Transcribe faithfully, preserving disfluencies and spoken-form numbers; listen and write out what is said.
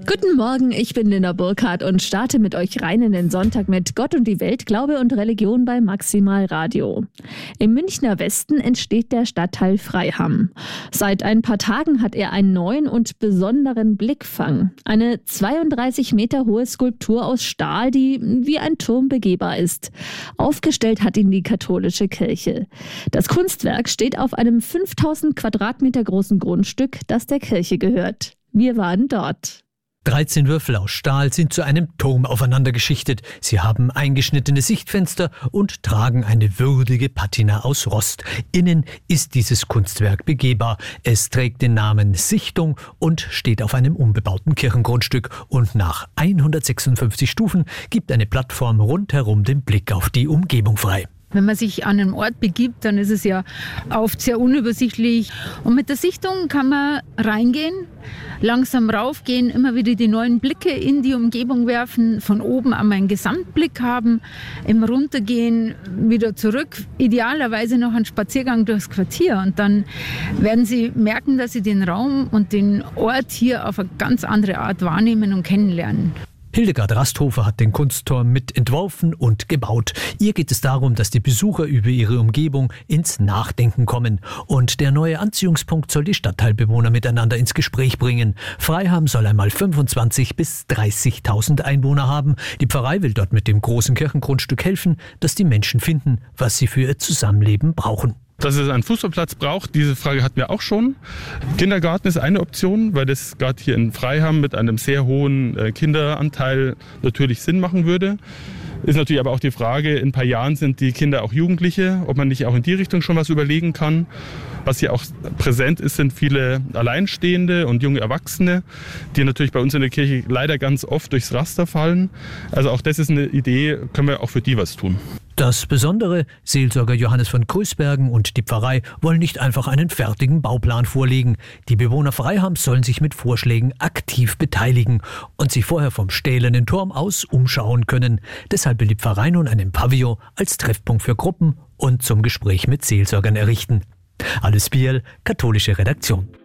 Guten Morgen, ich bin Linda Burkhardt und starte mit euch rein in den Sonntag mit Gott und die Welt, Glaube und Religion bei Maximal Radio. Im Münchner Westen entsteht der Stadtteil Freiham. Seit ein paar Tagen hat er einen neuen und besonderen Blickfang. Eine zweiunddreißig Meter hohe Skulptur aus Stahl, die wie ein Turm begehbar ist. Aufgestellt hat ihn die katholische Kirche. Das Kunstwerk steht auf einem fünftausend Quadratmeter großen Grundstück, das der Kirche gehört. Wir waren dort. dreizehn Würfel aus Stahl sind zu einem Turm aufeinander geschichtet. Sie haben eingeschnittene Sichtfenster und tragen eine würdige Patina aus Rost. Innen ist dieses Kunstwerk begehbar. Es trägt den Namen Sichtung und steht auf einem unbebauten Kirchengrundstück. Und nach hundertsechsundfünfzig Stufen gibt eine Plattform rundherum den Blick auf die Umgebung frei. Wenn man sich an einen Ort begibt, dann ist es ja oft sehr unübersichtlich. Und mit der Sichtung kann man reingehen, langsam raufgehen, immer wieder die neuen Blicke in die Umgebung werfen, von oben einmal einen Gesamtblick haben, im Runtergehen, wieder zurück. Idealerweise noch einen Spaziergang durchs Quartier. Und dann werden Sie merken, dass Sie den Raum und den Ort hier auf eine ganz andere Art wahrnehmen und kennenlernen. Hildegard Rasthofer hat den Kunstturm mit entworfen und gebaut. Ihr geht es darum, dass die Besucher über ihre Umgebung ins Nachdenken kommen. Und der neue Anziehungspunkt soll die Stadtteilbewohner miteinander ins Gespräch bringen. Freiham soll einmal fünfundzwanzigtausend bis dreißigtausend Einwohner haben. Die Pfarrei will dort mit dem großen Kirchengrundstück helfen, dass die Menschen finden, was sie für ihr Zusammenleben brauchen. Dass es einen Fußballplatz braucht, diese Frage hatten wir auch schon. Kindergarten ist eine Option, weil das gerade hier in Freiham mit einem sehr hohen Kinderanteil natürlich Sinn machen würde. Ist natürlich aber auch die Frage, in ein paar Jahren sind die Kinder auch Jugendliche, ob man nicht auch in die Richtung schon was überlegen kann. Was hier auch präsent ist, sind viele Alleinstehende und junge Erwachsene, die natürlich bei uns in der Kirche leider ganz oft durchs Raster fallen. Also auch das ist eine Idee, können wir auch für die was tun. Das Besondere, Seelsorger Johannes von Grüßbergen und die Pfarrei wollen nicht einfach einen fertigen Bauplan vorlegen. Die Bewohner Freihams sollen sich mit Vorschlägen aktiv beteiligen und sich vorher vom stählernen Turm aus umschauen können. Deshalb will die Pfarrei nun einen Pavillon als Treffpunkt für Gruppen und zum Gespräch mit Seelsorgern errichten. Alles Biel, katholische Redaktion.